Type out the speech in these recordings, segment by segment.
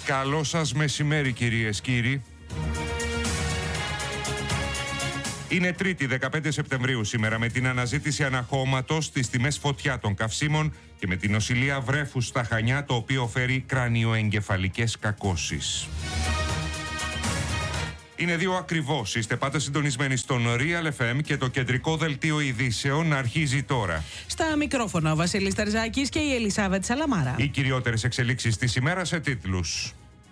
Καλό σας μεσημέρι, κυρίες, κύριοι. Είναι Τρίτη, 15 Σεπτεμβρίου σήμερα, με την αναζήτηση αναχώματος στις τιμές φωτιά των καυσίμων και με την νοσηλεία βρέφους στα Χανιά, το οποίο φέρει κρανιοεγκεφαλικές κακώσεις. Είναι 2 ακριβώς. Είστε πάντα συντονισμένοι στον Real FM και το κεντρικό δελτίο ειδήσεων αρχίζει τώρα. Στα μικρόφωνα ο Βασίλης Τερζάκης και η Ελισάβετ Σαλαμάρα. Οι κυριότερες εξελίξεις της ημέρας σε τίτλους.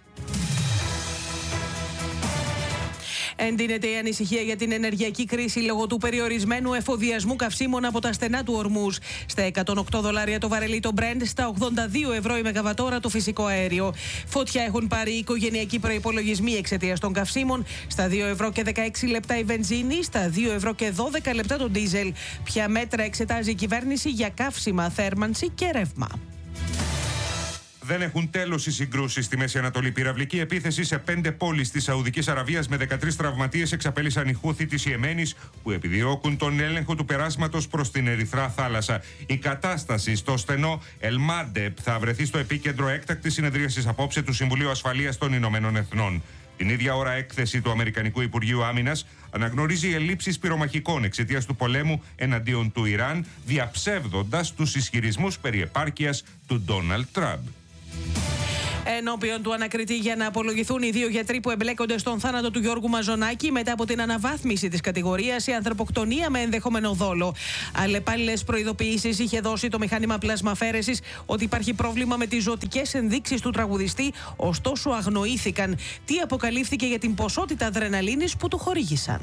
Εντείνεται η ανησυχία για την ενεργειακή κρίση λόγω του περιορισμένου εφοδιασμού καυσίμων από τα στενά του Ορμούζ. Στα $108 το βαρελί το Brent, στα €82 η μεγαβατόρα το φυσικό αέριο. Φωτιά έχουν πάρει οι οικογενειακοί προϋπολογισμοί εξαιτίας των καυσίμων. Στα €2,16 η βενζίνη, στα €2,12 το ντίζελ. Ποια μέτρα εξετάζει η κυβέρνηση για καύσιμα, θέρμανση και ρεύμα. Δεν έχουν τέλος οι συγκρούσεις στη Μέση Ανατολή. Πυραυλική επίθεση σε 5 πόλεις της Σαουδικής Αραβίας με 13 τραυματίες εξαπέλυσαν οι Χούθι της Ιεμένης, που επιδιώκουν τον έλεγχο του περάσματος προς την Ερυθρά Θάλασσα. Η κατάσταση στο στενό Ελμάντεπ θα βρεθεί στο επίκεντρο έκτακτης συνεδρίασης απόψε του Συμβουλίου Ασφαλείας των Ηνωμένων Εθνών. Την ίδια ώρα, έκθεση του Αμερικανικού Υπουργείου Άμυνας αναγνωρίζει ελλείψεις πυρομαχικών εξαιτίας του πολέμου εναντίον του Ιράν, διαψεύδοντας τους ισχυρισμούς περί επάρκειας του Ντόναλντ Τραμπ. Ενώπιον του ανακριτή για να απολογηθούν οι 2 γιατροί που εμπλέκονται στον θάνατο του Γιώργου Μαζονάκη μετά από την αναβάθμιση της κατηγορίας η ανθρωποκτονία με ενδεχόμενο δόλο. Αλλεπάλληλες προειδοποιήσεις είχε δώσει το μηχάνημα πλασμαφέρεσης ότι υπάρχει πρόβλημα με τις ζωτικές ενδείξεις του τραγουδιστή, ωστόσο αγνοήθηκαν. Τι αποκαλύφθηκε για την ποσότητα αδρεναλίνης που του χορήγησαν?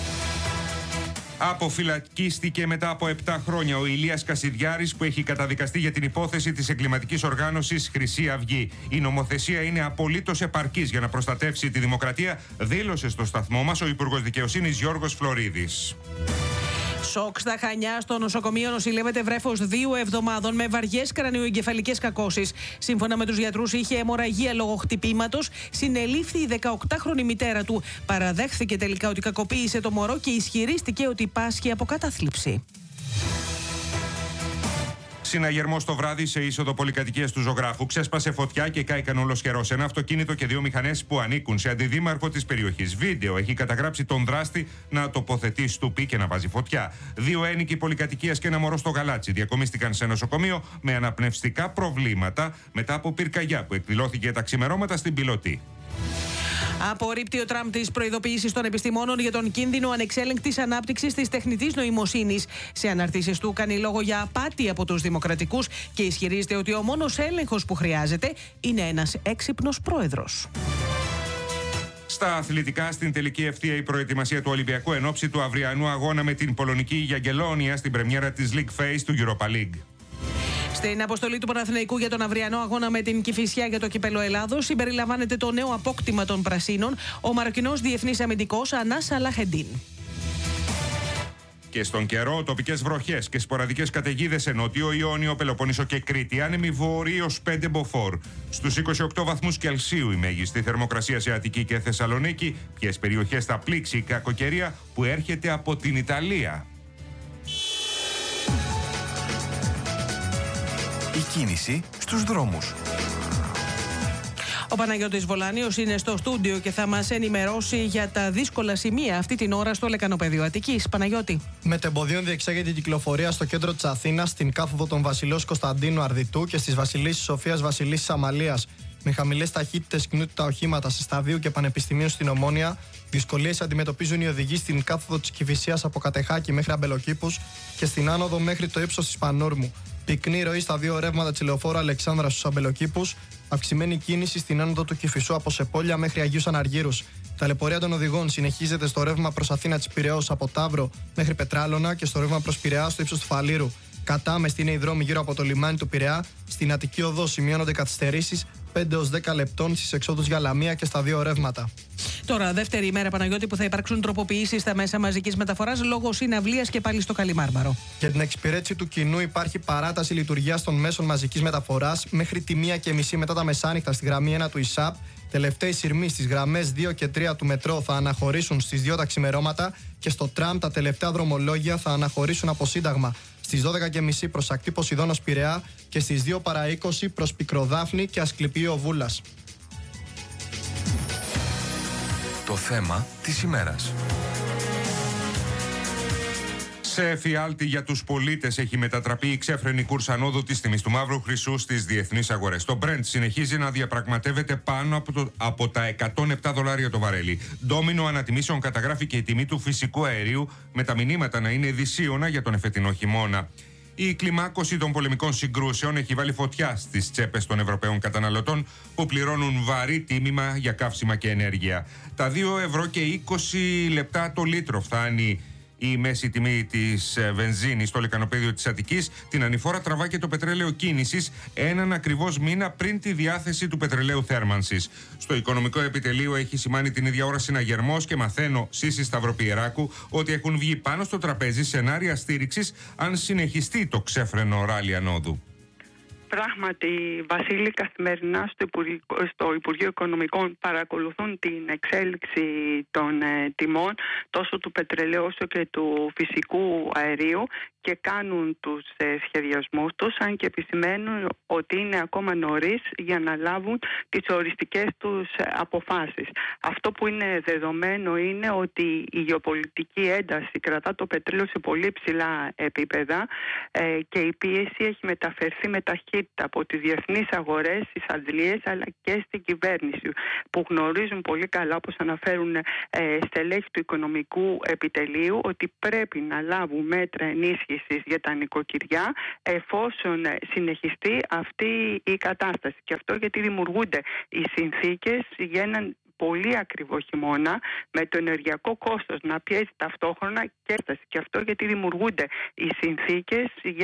Αποφυλακίστηκε μετά από 7 χρόνια ο Ηλίας Κασιδιάρης, που έχει καταδικαστεί για την υπόθεση της εγκληματικής οργάνωσης Χρυσή Αυγή. Η νομοθεσία είναι απολύτως επαρκής για να προστατεύσει τη δημοκρατία, δήλωσε στο σταθμό μας ο Υπουργός Δικαιοσύνης Γιώργος Φλωρίδης. Σοκ στα Χανιά. Στο νοσοκομείο νοσηλεύεται βρέφος 2 εβδομάδων με βαριές κρανιοεγκεφαλικές κακώσεις. Σύμφωνα με τους γιατρούς, είχε αιμορραγία λόγω χτυπήματος. Συνελήφθη η 18χρονη μητέρα του. Παραδέχθηκε τελικά ότι κακοποίησε το μωρό και ισχυρίστηκε ότι πάσχει από κατάθλιψη. Συναγερμός το βράδυ σε είσοδο πολυκατοικίας του Ζωγράφου. Ξέσπασε φωτιά και κάηκαν ολοσχερός ένα αυτοκίνητο και 2 μηχανές που ανήκουν σε αντιδήμαρχο της περιοχής. Βίντεο έχει καταγράψει τον δράστη να τοποθετεί στουπί και να βάζει φωτιά. 2 ένοικοι πολυκατοικίας και ένα μωρό στο Γαλάτσι διακομίστηκαν σε νοσοκομείο με αναπνευστικά προβλήματα μετά από πυρκαγιά που εκδηλώθηκε τα ξημερώματα στην Πιλωτή. Απορρίπτει ο Τραμπ τις προειδοποιήσεις των επιστημόνων για τον κίνδυνο ανεξέλεγκτης ανάπτυξης της τεχνητής νοημοσύνης. Σε αναρτήσεις του κάνει λόγο για απάτη από τους δημοκρατικούς και ισχυρίζεται ότι ο μόνος έλεγχος που χρειάζεται είναι ένας έξυπνος πρόεδρος. Στα αθλητικά, στην τελική ευθεία η προετοιμασία του Ολυμπιακού εν ώψη του αυριανού αγώνα με την πολωνική Γιαγκελόνια στην πρεμιέρα της League Phase του Europa League. Στην αποστολή του Παναθηναϊκού για τον αυριανό αγώνα με την Κηφισιά για το Κύπελλο Ελλάδος συμπεριλαμβάνεται το νέο απόκτημα των Πρασίνων, ο Μαροκινός διεθνής αμυντικός Ανάς Σαλαχεντίν. Και στον καιρό, τοπικές βροχές και σποραδικές καταιγίδες σε Νότιο Ιόνιο, Πελοπόννησο και Κρήτη. Άνεμοι βορροί ως 5 μποφόρ. Στους 28 βαθμούς Κελσίου η μέγιστη θερμοκρασία σε Αττική και Θεσσαλονίκη. Ποιες περιοχές θα πλήξει η κακοκαιρία που έρχεται από την Ιταλία? Η κίνηση στους δρόμους. Ο Παναγιώτης Βολάνιος είναι στο στούντιο και θα μας ενημερώσει για τα δύσκολα σημεία αυτή την ώρα στο Λεκανοπέδιο Αττικής. Παναγιώτη. Μετεμποδίων διεξάγεται η κυκλοφορία στο κέντρο της Αθήνας, στην κάθοδο των Βασιλέως Κωνσταντίνου Αρδιτού και στις Βασιλίσσης Σοφίας Βασιλίσσης Αμαλίας. Με χαμηλές ταχύτητες κινούνται τα οχήματα σε Σταδίου και Πανεπιστημίου στην Ομόνια. Δυσκολίες αντιμετωπίζουν οι οδηγοί στην κάθοδο της Κηφισίας από Κατεχάκη μέχρι Αμπελοκήπους και στην άνοδο μέχρι το ύψος της Πανόρμου. Πυκνή ροή στα 2 ρεύματα της λεωφόρου Αλεξάνδρα στους Αμπελοκήπους. Αυξημένη κίνηση στην άνοδο του Κηφισού από Σεπόλια μέχρι Αγίους Αναργύρους. Ταλαιπωρία των οδηγών συνεχίζεται στο ρεύμα προς Αθήνα της Πειραιώς από Ταύρο μέχρι Πετράλωνα και στο ρεύμα προς Πειραιά στο ύψος του Φαλήρου. Κατάμεστη είναι οι δρόμοι γύρω από το λιμάνι του Πειραιά. Στην Αττική Οδό σημειώνονται καθυστερήσεις 5 έως 10 λεπτών στις εξόδους για Λαμία και στα 2 ρεύματα. Τώρα, δεύτερη ημέρα, Παναγιώτη, που θα υπάρξουν τροποποιήσεις στα μέσα μαζικής μεταφοράς λόγω συναυλίας και πάλι στο Καλιμάρμαρο. Για την εξυπηρέτηση του κοινού υπάρχει παράταση λειτουργίας των μέσων μαζικής μεταφοράς μέχρι τη 1:30 μετά τα μεσάνυχτα στη γραμμή 1 του ΙΣΑΠ. Τελευταίοι σειρμοί στις γραμμές 2 και 3 του μετρό θα αναχωρήσουν στις 2 τα ξημερώματα και στο τραμ τα τελευταία δρομολόγια θα αναχωρήσουν από Σύνταγμα στις 12:30 προς ακτή Ποσειδώνος Πειραιά και στις 2 παρά 20 προς Πικροδάφνη και Ασκληπείο Βούλας. Το θέμα της ημέρας. Σε εφιάλτη για τους πολίτες έχει μετατραπεί η ξέφρενη κούρσα ανόδου της τιμής του μαύρου χρυσού στις διεθνείς αγορές. Το Brent συνεχίζει να διαπραγματεύεται πάνω από τα $107 το βαρέλι. Ντόμινο ανατιμήσεων καταγράφει και η τιμή του φυσικού αερίου, με τα μηνύματα να είναι δυσίωνα για τον εφετινό χειμώνα. Η κλιμάκωση των πολεμικών συγκρούσεων έχει βάλει φωτιά στις τσέπες των Ευρωπαίων καταναλωτών, που πληρώνουν βαρύ τίμημα για καύσιμα και ενέργεια. Τα 2,20 € το λίτρο φτάνει η μέση τιμή της βενζίνης στο λεκανοπέδιο της Αττικής. Την ανηφόρα τραβά και το πετρέλαιο κίνησης, έναν ακριβώς μήνα πριν τη διάθεση του πετρελαίου θέρμανσης. Στο οικονομικό επιτελείο έχει σημάνει την ίδια ώρα συναγερμός και μαθαίνω, Σύση Σταυροπιεράκου, ότι έχουν βγει πάνω στο τραπέζι σενάρια στήριξης αν συνεχιστεί το ξέφρενο ράλι ανόδου. Πράγματι, Βασίλη, καθημερινά στο Υπουργείο Οικονομικών παρακολουθούν την εξέλιξη των τιμών τόσο του πετρελαίου όσο και του φυσικού αερίου και κάνουν τους σχεδιασμούς τους, αν και επισημαίνουν ότι είναι ακόμα νωρίς για να λάβουν τις οριστικές τους αποφάσεις. Αυτό που είναι δεδομένο είναι ότι η γεωπολιτική ένταση κρατά το πετρέλαιο σε πολύ ψηλά επίπεδα και η πίεση έχει μεταφερθεί με ταχύτητα από τις διεθνείς αγορές, στις αντλίες αλλά και στην κυβέρνηση, που γνωρίζουν πολύ καλά, όπως αναφέρουν στελέχη του Οικονομικού Επιτελείου, ότι πρέπει να λάβουν μέτρα ενίσχυσης για τα νοικοκυριά εφόσον συνεχιστεί αυτή η κατάσταση. Και αυτό γιατί δημιουργούνται οι συνθήκες για έναν πολύ ακριβό χειμώνα, με το ενεργειακό κόστος να πιέζει ταυτόχρονα και αυτό γιατί δημιουργούνται οι συνθήκες